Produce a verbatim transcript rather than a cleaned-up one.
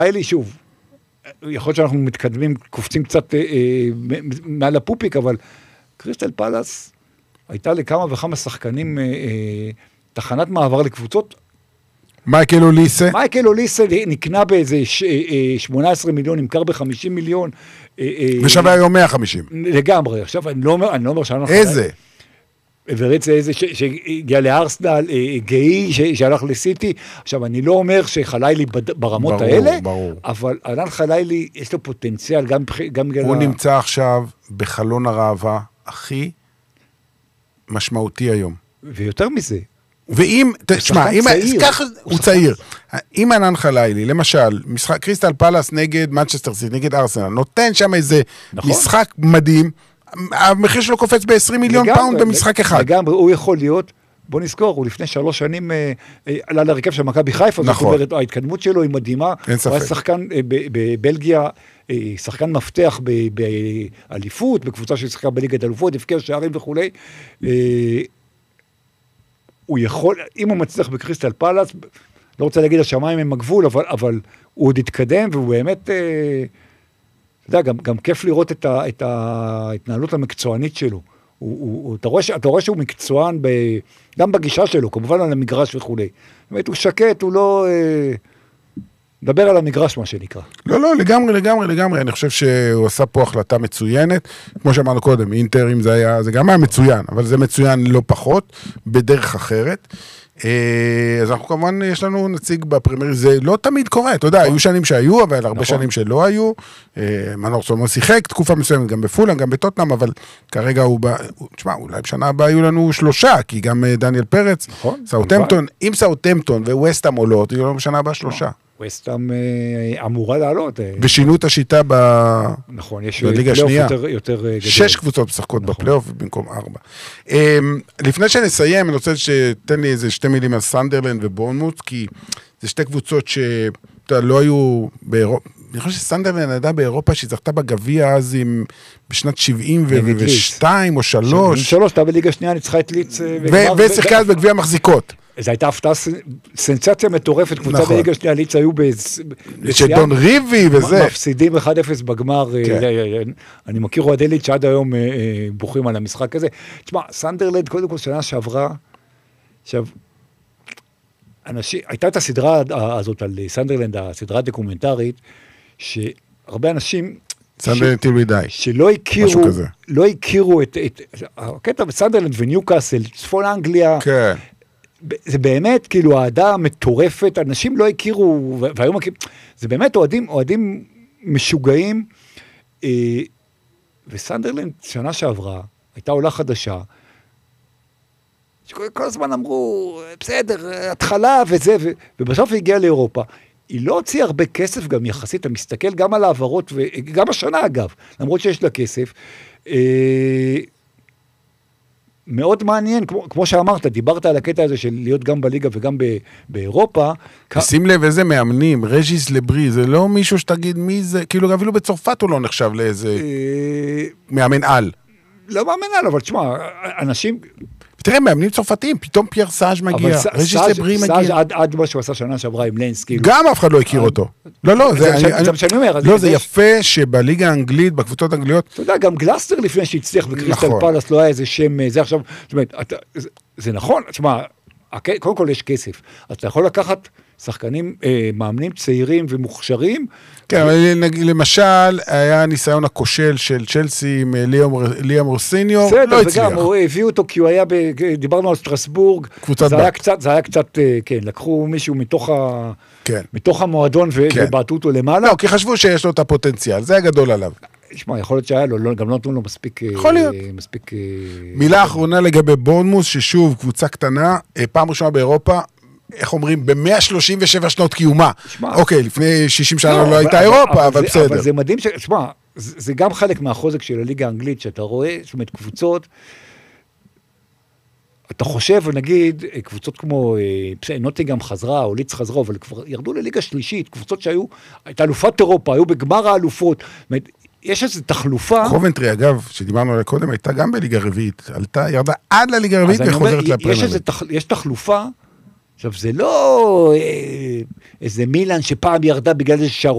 לי שוב, יכול להיות שאנחנו מתקדמים, קופצים קצת אה, מעל הפופיק, אבל קריסטל פלאס הייתה לכמה וכמה שחקנים אה, אה, תחנת מעבר לקבוצות. מייקל אוליסה? מייקל אוליסה נקנה באיזה ש, אה, שמונה עשרה מיליון, נמכר ב-חמישים מיליון. אה, ושווה היום מאה וחמישים. לגמרי, עכשיו אני לא אומר, אני לא אומר שאני... איזה? ורץ איזה שהגיע לארסנל, גאי שהלך לסיטי. עכשיו, אני לא אומר שחלילי ברמות ברור, האלה, ברור. אבל ענן חלילי יש לו פוטנציאל, גם, גם הוא נמצא עכשיו בחלון הראווה הכי משמעותי היום. ויותר מזה. ואם, תשמע, אם, כך, הוא צעיר. אם ענן חלילי, למשל, משחק, קריסטל פלאס נגד מנצ'סטר סיטי, נגד ארסנל, נותן שם איזה נכון. משחק מדהים, המחיר שלו קופץ ב-עשרים מיליון לגמרי, פאונד במשחק אחד. לגמרי, הוא יכול להיות, בוא נזכור, הוא לפני שלוש שנים אה, אה, עלה לרכב של מכבי חיפה, נכון. זאת אומרת, ההתקדמות שלו היא מדהימה, אין ספק. הוא היה שחקן אה, בבלגיה, אה, שחקן מפתח באליפות, בקבוצה ששחקה בליגת אלופות, הבקיע שערים וכו'. אה, הוא יכול, אם הוא מצליח בקריסטל פלאס, לא רוצה להגיד השמיים הם הגבול, אבל, אבל הוא עוד התקדם, והוא באמת... אה, אתה יודע, גם, גם כיף לראות את, ה, את ההתנהלות המקצוענית שלו. הוא, הוא, אתה, רואה, אתה רואה שהוא מקצוען ב, גם בגישה שלו, כמובן על המגרש וכו'. זאת אומרת, הוא שקט, הוא לא... אה, דבר על המגרש, מה שנקרא. לא, לא, לגמרי, לגמרי, לגמרי. אני חושב שהוא עשה פה החלטה מצוינת. כמו שאמרנו קודם, אינטר, אם זה היה, זה גם היה מצוין, אבל זה מצוין לא פחות, בדרך אחרת. אז אנחנו כמובן, יש לנו נציג בפרמייר, זה לא תמיד קורה, אתה יודע, היו שנים שהיו, אבל הרבה שנים שלא היו, מנור סולומון שיחק, תקופה מסוימת, גם בפולאם, גם בטוטנהאם, אבל כרגע הוא, תשמע, אולי בשנה הבאה היו לנו שלושה, כי גם דניאל פרץ, סאות'המפטון, אם סאות'המפטון וווסטהאם עולות, יהיו לנו בשנה הבאה שלושה. ווסטהאם אמורה לעלות. ושינו את השיטה נכון, יש בליגה השנייה. שש גדול. קבוצות משחקות בפלייאוף במקום ארבע. לפני שנסיים, אני רוצה שתן לי איזה שתי מילים על סנדרלנד ובורנמוט, כי זה שתי קבוצות שלא היו באירופה. אני חושב שסנדרלנד ידעה באירופה שהיא זכתה בגביע אז עם בשנת שבעים ושתיים או שלוש. שבעים ושלוש, אתה בליגה השנייה ניצחה את ליץ. ושיחקה אז בגביע מחזיקות. זו הייתה הפתעה, סנסציה מטורפת, קבוצה נכון. בליגה שנייה, ליץ היו שדון ריבי וזה. מפסידים אחד אפס בגמר, כן. אני מכיר אוהדי ליץ שעד היום בוכים על המשחק הזה. תשמע, סנדרלנד, קודם כל שנה שעברה, עכשיו, אנשים, הייתה את הסדרה הזאת על סנדרלנד, הסדרה הדוקומנטרית, שהרבה אנשים... סנדרלנד till we die. שלא הכירו, לא הכירו את, את, הקטע בסנדרלנד וניוקאסל, צפון אנגליה, כן. זה באמת כאילו העדה מטורפת, אנשים לא הכירו, והיום זה באמת אוהדים, אוהדים משוגעים, וסנדרלנד שנה שעברה, הייתה עולה חדשה, שכל הזמן אמרו, בסדר, התחלה וזה, ובסוף היא הגיעה לאירופה, היא לא הוציאה הרבה כסף גם יחסית, אתה מסתכל גם על העברות, וגם השנה אגב, למרות שיש לה כסף, מאוד מעניין, כמו, כמו שאמרת, דיברת על הקטע הזה של להיות גם בליגה וגם ב, באירופה. שים לב איזה מאמנים, רג'יס לברי, זה לא מישהו שתגיד מי זה, כאילו אפילו בצרפת הוא לא נחשב לאיזה מאמן על. לא מאמן על, אבל תשמע, אנשים... תראה, מאמנים צרפתיים, פתאום פייר סאז' מגיע, רג'יס לברי מגיע. סאז' עד מה שהוא עשה שנה שעברה עם לנס, כאילו. גם אף אחד לא הכיר אותו. לא, לא, זה מה שאני אומר. לא, זה יפה שבליגה האנגלית, בקבוצות האנגליות... אתה יודע, גם גלאסטר לפני שהצליח בקריסטל פלאס, לא היה איזה שם, זה עכשיו, זאת אומרת, זה נכון, תשמע, קודם כל יש כסף, אז אתה יכול לקחת שחקנים, מאמנים צעירים ומוכשרים. כן, למשל, היה ניסיון הכושל של צ'לסי עם ליאם רוסיניו, לא הצליח. וגם, הוא הביאו אותו כי הוא היה, דיברנו על סטרסבורג, זה היה קצת, כן, לקחו מישהו מתוך המועדון ובעטו אותו למעלה. לא, כי חשבו שיש לו את הפוטנציאל, זה היה גדול עליו. תשמע, יכול להיות שהיה לו, גם לא נתנו לו מספיק... יכול להיות. מילה אחרונה לגבי בורנמוס, ששוב, קבוצה קטנה, פעם ראשונה באירופה, איך אומרים, ב-מאה שלושים ושבע שנות קיומה. אוקיי, לפני שישים שנה לא הייתה אירופה, אבל בסדר. אבל זה מדהים, תשמע, זה גם חלק מהחוזק של הליגה האנגלית, שאתה רואה, זאת אומרת, קבוצות, אתה חושב, נגיד, קבוצות כמו, נוטינגהאם חזרה, או ליץ חזרה, אבל כבר ירדו לליגה שלישית, קבוצות שהיו, הייתה אלופת אירופה, היו בגמר האלופות, זאת אומרת, יש איזו תחלופה... קובנטרי, אגב, שדיברנו עליה קודם, הייתה גם בליגה רביעית, עלתה, ירדה עד לליגה רביעית וחוזרת לפרמייר ליג. יש תחלופה, עכשיו זה לא איזה מילאן שפעם ירדה בגלל איזה שער